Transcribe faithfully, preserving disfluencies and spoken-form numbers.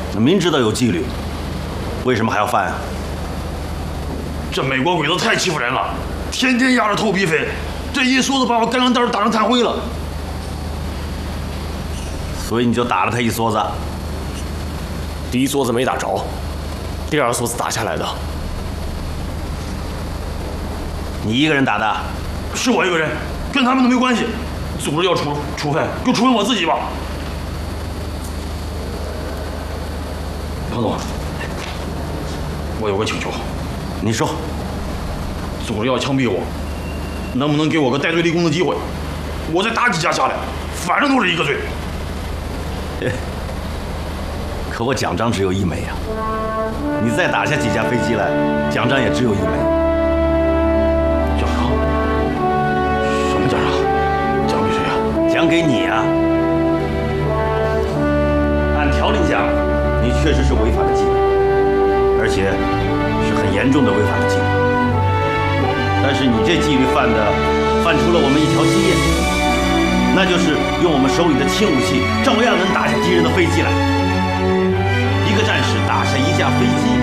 明知道有纪律，为什么还要犯啊？ 这美国鬼子太欺负人了，天天压着头皮飞，这一梭子把我干粮袋打成炭灰了。 所以你就打了他一梭子。 第一梭子没打着，第二梭子打下来的。 你一个人打的？ 是我一个人，跟他们都没关系。组织要处处分，就处分我自己吧。庞总，我有个请求。 你说。 组织要枪毙我，能不能给我个带队立功的机会？我再打几架下来，反正都是一个罪。 可我奖章只有一枚啊！你再打下几架飞机来，奖章也只有一枚。 奖章？什么奖章？奖给谁啊？ 奖给你啊！按条令讲，你确实是违反了纪律，而且是很严重的违反了纪律。但是你这纪律犯的，犯出了我们一条经验，那就是用我们手里的轻武器，照样能打下敌人的飞机来。一个战士打下一架飞机，